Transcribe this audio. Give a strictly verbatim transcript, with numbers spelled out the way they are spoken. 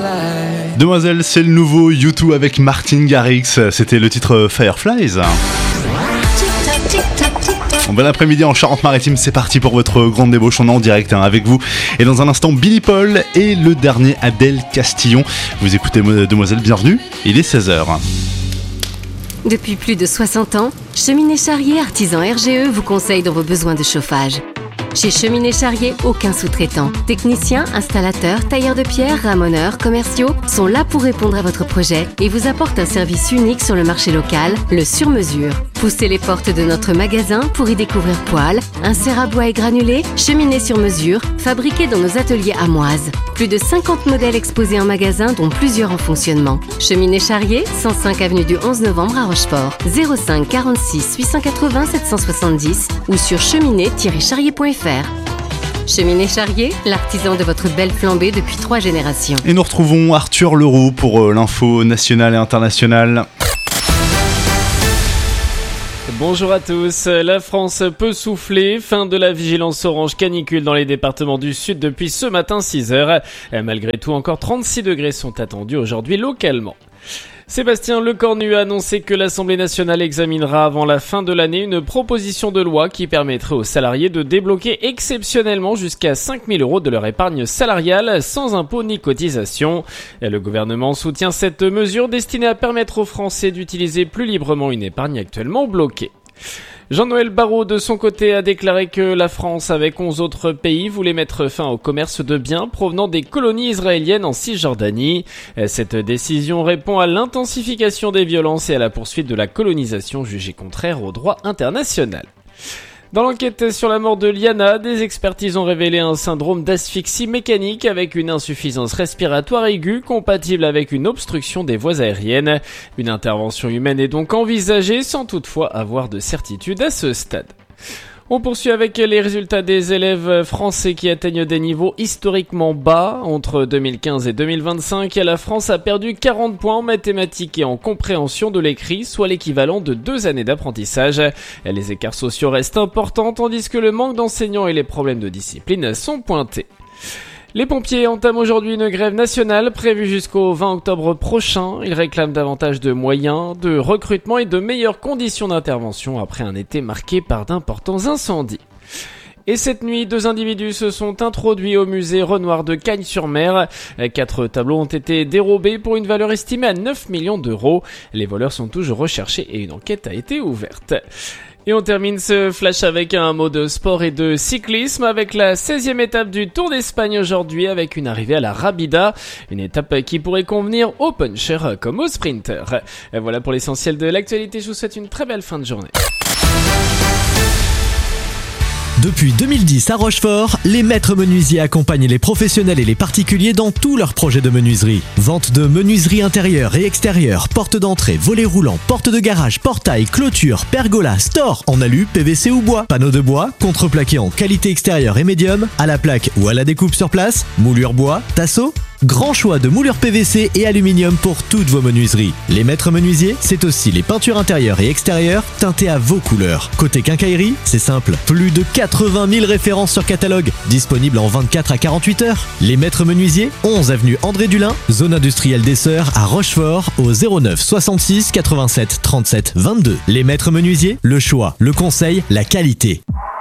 Demoiselle, c'est le nouveau U deux avec Martin Garrix. C'était le titre Fireflies. Bon après-midi en Charente-Maritime, c'est parti pour votre grande débauche. On est en direct hein, avec vous. Et dans un instant, Billy Paul et le dernier Adèle Castillon. Vous écoutez Demoiselle, bienvenue. Il est seize heures. Depuis plus de soixante ans, Cheminée Charrier Artisan R G E vous conseille dans vos besoins de chauffage. Chez Cheminée Charrier, aucun sous-traitant. Techniciens, installateurs, tailleurs de pierre, ramoneurs, commerciaux sont là pour répondre à votre projet et vous apportent un service unique sur le marché local, le sur-mesure. Poussez les portes de notre magasin pour y découvrir poêles, inserts à bois et granulés, cheminées sur mesure, fabriquées dans nos ateliers amoises. Plus de cinquante modèles exposés en magasin, dont plusieurs en fonctionnement. Cheminée Charrier, cent cinq avenue du onze novembre à Rochefort. zéro cinq quarante-six huit cent quatre-vingts sept cent soixante-dix ou sur cheminée tiret charrier point f r. Cheminée Charrier, l'artisan de votre belle flambée depuis trois générations. Et nous retrouvons Arthur Leroux pour euh, l'info nationale et internationale. Bonjour à tous, la France peut souffler, fin de la vigilance orange canicule dans les départements du sud depuis ce matin six heures. Malgré tout, encore trente-six degrés sont attendus aujourd'hui localement. Sébastien Lecornu a annoncé que l'Assemblée nationale examinera avant la fin de l'année une proposition de loi qui permettrait aux salariés de débloquer exceptionnellement jusqu'à cinq mille euros de leur épargne salariale sans impôt ni cotisation. Le gouvernement soutient cette mesure destinée à permettre aux Français d'utiliser plus librement une épargne actuellement bloquée. Jean-Noël Barrot, de son côté, a déclaré que la France, avec onze autres pays, voulait mettre fin au commerce de biens provenant des colonies israéliennes en Cisjordanie. Cette décision répond à l'intensification des violences et à la poursuite de la colonisation jugée contraire au droit international. Dans l'enquête sur la mort de Liana, des expertises ont révélé un syndrome d'asphyxie mécanique avec une insuffisance respiratoire aiguë compatible avec une obstruction des voies aériennes. Une intervention humaine est donc envisagée sans toutefois avoir de certitude à ce stade. On poursuit avec les résultats des élèves français qui atteignent des niveaux historiquement bas. Entre deux mille quinze et deux mille vingt-cinq, la France a perdu quarante points en mathématiques et en compréhension de l'écrit, soit l'équivalent de deux années d'apprentissage. Les écarts sociaux restent importants, tandis que le manque d'enseignants et les problèmes de discipline sont pointés. Les pompiers entament aujourd'hui une grève nationale prévue jusqu'au vingt octobre prochain. Ils réclament davantage de moyens, de recrutement et de meilleures conditions d'intervention après un été marqué par d'importants incendies. Et cette nuit, deux individus se sont introduits au musée Renoir de Cagnes-sur-Mer. Quatre tableaux ont été dérobés pour une valeur estimée à neuf millions d'euros. Les voleurs sont toujours recherchés et une enquête a été ouverte. Et on termine ce flash avec un mot de sport et de cyclisme avec la seizième étape du Tour d'Espagne aujourd'hui avec une arrivée à la Rabida. Une étape qui pourrait convenir aux punchers comme aux sprinters. Et voilà pour l'essentiel de l'actualité. Je vous souhaite une très belle fin de journée. Depuis deux mille dix à Rochefort, les maîtres menuisiers accompagnent les professionnels et les particuliers dans tous leurs projets de menuiserie. Vente de menuiserie intérieure et extérieure, porte d'entrée, volets roulants, porte de garage, portail, clôture, pergola, store, en alu, P V C ou bois, panneaux de bois, contreplaqué en qualité extérieure et médium, à la plaque ou à la découpe sur place, moulure bois, tasseau. Grand choix de moulures P V C et aluminium pour toutes vos menuiseries. Les maîtres menuisiers, c'est aussi les peintures intérieures et extérieures teintées à vos couleurs. Côté quincaillerie, c'est simple, plus de quatre-vingt mille références sur catalogue, disponibles en vingt-quatre à quarante-huit heures. Les maîtres menuisiers, onze avenue André Dulin, zone industrielle des Sœurs à Rochefort, au zéro neuf soixante-six quatre-vingt-sept trente-sept vingt-deux. Les maîtres menuisiers, le choix, le conseil, la qualité.